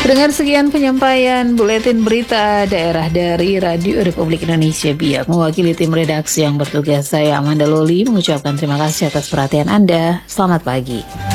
Dengan sekian penyampaian buletin berita daerah dari Radio Republik Indonesia Biak, mewakili tim redaksi yang bertugas, saya Amanda Loli mengucapkan terima kasih atas perhatian Anda. Selamat pagi.